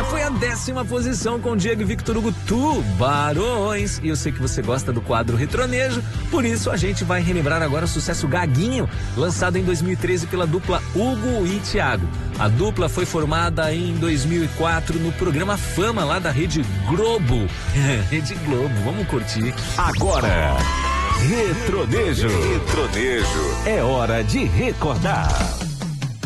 Essa foi a 10ª posição com Diego e Victor Hugo, Tubarões. E eu sei que você gosta do quadro Retronejo, por isso a gente vai relembrar agora o sucesso Gaguinho, lançado em 2013 pela dupla Hugo e Thiago. A dupla foi formada em 2004 no programa Fama lá da Rede Globo. Rede Globo, vamos curtir. Agora, Retronejo. É hora de recordar.